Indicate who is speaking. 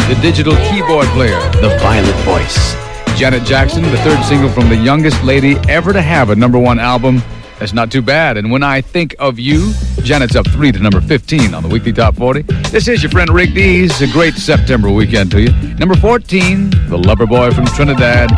Speaker 1: the digital keyboard player, the violet voice. Janet Jackson, the third single from the youngest lady ever to have a #1 album. That's not too bad. And When I Think of You, Janet's up 3 to number 15 on the Weekly Top 40. This is your friend Rick Dees. A great September weekend to you. Number 14, The Lover Boy from Trinidad,